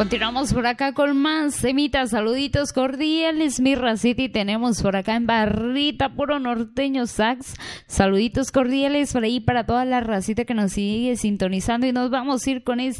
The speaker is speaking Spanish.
Continuamos por acá con más semitas, saluditos cordiales, mi racita, y tenemos por acá en Barrita, puro norteño sax, saluditos cordiales por ahí para toda la racita que nos sigue sintonizando, y nos vamos a ir con